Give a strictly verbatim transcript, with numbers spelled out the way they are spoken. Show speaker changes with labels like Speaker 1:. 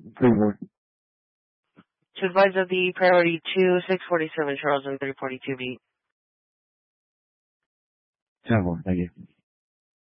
Speaker 1: three four.
Speaker 2: To advise of the priority two, six forty-seven Charles and three forty-two B.
Speaker 1: ten four, thank you.